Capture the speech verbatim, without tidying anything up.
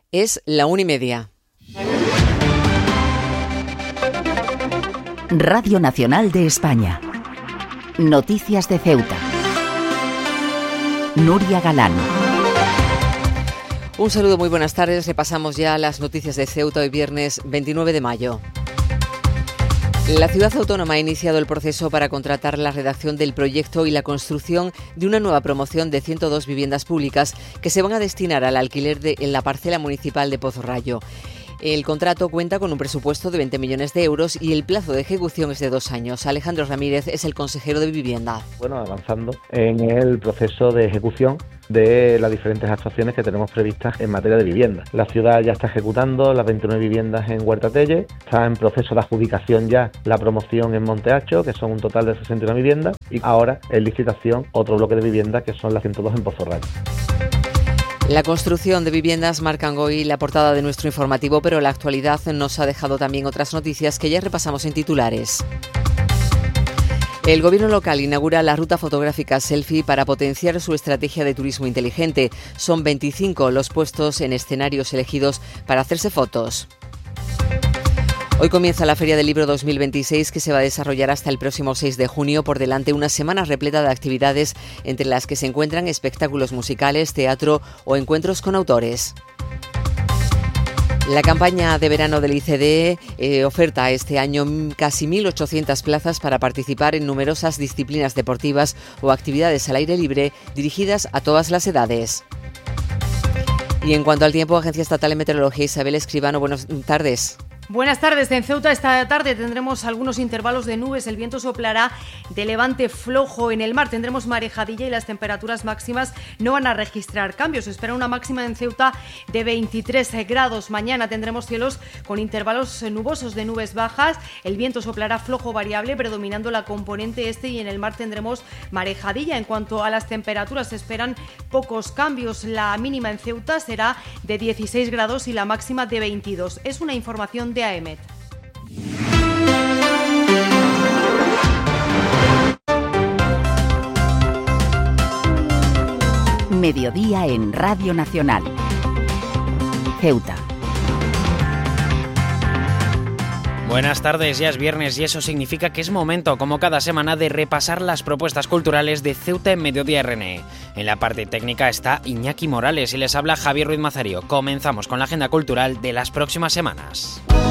Es la una y media. Radio Nacional de España. Noticias de Ceuta. Nuria Galán. Un saludo, muy buenas tardes. Repasamos ya las noticias de Ceuta hoy viernes veintinueve de mayo. La ciudad autónoma ha iniciado el proceso para contratar la redacción del proyecto y la construcción de una nueva promoción de ciento dos viviendas públicas que se van a destinar al alquiler de, en la parcela municipal de Pozorrayo. El contrato cuenta con un presupuesto de veinte millones de euros y el plazo de ejecución es de dos años. Alejandro Ramírez es el consejero de Vivienda. Bueno, avanzando en el proceso de ejecución de las diferentes actuaciones que tenemos previstas en materia de vivienda. La ciudad ya está ejecutando las veintinueve viviendas en Huerta Telle, está en proceso de adjudicación ya la promoción en Monteacho, que son un total de sesenta y una viviendas, y ahora en licitación otro bloque de viviendas que son las ciento dos en Pozorrayo. La construcción de viviendas marcan hoy la portada de nuestro informativo, pero la actualidad nos ha dejado también otras noticias que ya repasamos en titulares. El gobierno local inaugura la ruta fotográfica Selfie para potenciar su estrategia de turismo inteligente. Son veinticinco los puestos en escenarios elegidos para hacerse fotos. Hoy comienza la Feria del Libro dos mil veintiséis, que se va a desarrollar hasta el próximo seis de junio. Por delante, una semana repleta de actividades, entre las que se encuentran espectáculos musicales, teatro o encuentros con autores. La campaña de verano del I C D eh, oferta este año casi mil ochocientas plazas para participar en numerosas disciplinas deportivas o actividades al aire libre dirigidas a todas las edades. Y en cuanto al tiempo, Agencia Estatal de Meteorología, Isabel Escribano, buenas tardes. Buenas tardes. En Ceuta esta tarde tendremos algunos intervalos de nubes. El viento soplará de levante flojo. En el mar tendremos marejadilla y las temperaturas máximas no van a registrar cambios. Se espera una máxima en Ceuta de veintitrés grados. Mañana tendremos cielos con intervalos nubosos de nubes bajas. El viento soplará flojo variable, predominando la componente este, y en el mar tendremos marejadilla. En cuanto a las temperaturas, se esperan pocos cambios. La mínima en Ceuta será de dieciséis grados y la máxima de veintidós. Es una información de A E M E T. Mediodía en Radio Nacional. Ceuta. Buenas tardes, ya es viernes y eso significa que es momento, como cada semana, de repasar las propuestas culturales de Ceuta en Mediodía R N E. En la parte técnica está Iñaki Morales y les habla Javier Ruiz Mazario. Comenzamos con la agenda cultural de las próximas semanas.